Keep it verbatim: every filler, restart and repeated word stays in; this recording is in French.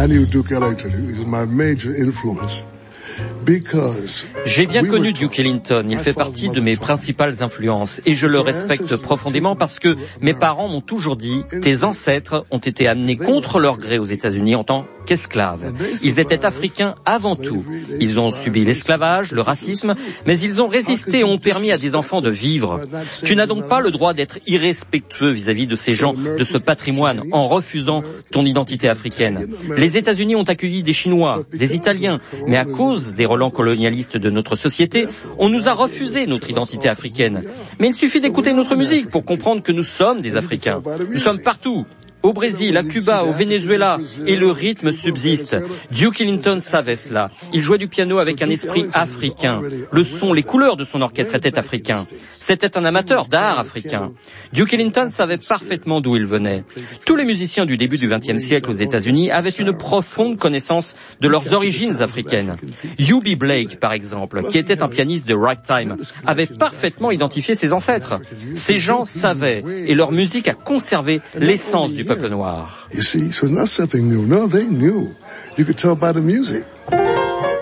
I knew Duke Ellington. He was my major influence. J'ai bien connu Duke Ellington, il fait partie de mes principales influences et je le respecte profondément parce que mes parents m'ont toujours dit « Tes ancêtres ont été amenés contre leur gré aux États-Unis en tant qu'esclaves. Ils étaient africains avant tout. Ils ont subi l'esclavage, le racisme, mais ils ont résisté et ont permis à des enfants de vivre. Tu n'as donc pas le droit d'être irrespectueux vis-à-vis de ces gens, de ce patrimoine, en refusant ton identité africaine. Les États-Unis ont accueilli des Chinois, des Italiens, mais à cause des relents colonialistes de notre société, on nous a refusé notre identité africaine. Mais il suffit d'écouter notre musique pour comprendre que nous sommes des Africains. Nous sommes partout. Au Brésil, à Cuba, au Venezuela, et le rythme subsiste. Duke Ellington savait cela. Il jouait du piano avec un esprit africain. Le son, les couleurs de son orchestre étaient africains. C'était un amateur d'art africain. Duke Ellington savait parfaitement d'où il venait. Tous les musiciens du début du vingtième siècle aux États-Unis avaient une profonde connaissance de leurs origines africaines. U B Blake, par exemple, qui était un pianiste de ragtime, avait parfaitement identifié ses ancêtres. Ces gens savaient, et leur musique a conservé l'essence du peuple noir. You see, so it's not something new. No, they knew. You could tell by the music.